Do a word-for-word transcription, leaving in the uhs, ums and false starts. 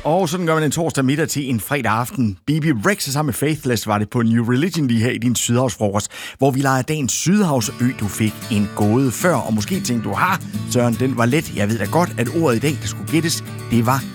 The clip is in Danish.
Og sådan gør man en torsdag middag til en fredag aften. B B Rex sammen med Faithless var det på New Religion lige her i din Sydhavsfrokost, hvor vi leger dagens Sydhavsø, du fik en gåde før. Og måske tænkte du, ha, Søren, den var let. Jeg ved da godt, at ordet i dag, der skulle gættes, det var